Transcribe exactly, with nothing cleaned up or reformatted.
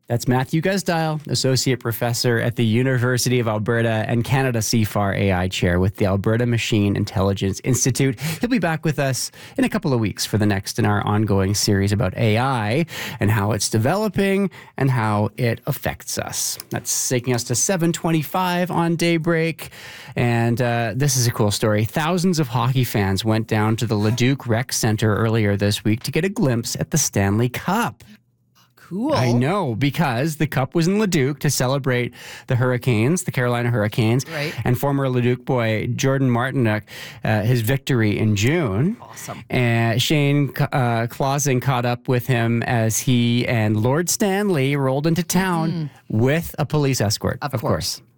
That's Matthew Gusdile, Associate Professor at the University of Alberta and Canada C F A R A I Chair with the Alberta Machine Intelligence Institute. He'll be back with us in a couple of weeks for the next in our ongoing series about A I and how it's developing and how it affects us. That's taking us to seven twenty-five on Daybreak. And uh, this is a cool story. Thousands of hockey fans went down to the Leduc Rec Center earlier this week to get a glimpse at the Stanley Cup. Cool. I know, because the Cup was in Leduc to celebrate the Hurricanes, the Carolina Hurricanes, right. and former Leduc boy Jordan Martinook, uh, his victory in June. Awesome. And Shane uh, Clausing caught up with him as he and Lord Stanley rolled into town mm. with a police escort, of, of course. course.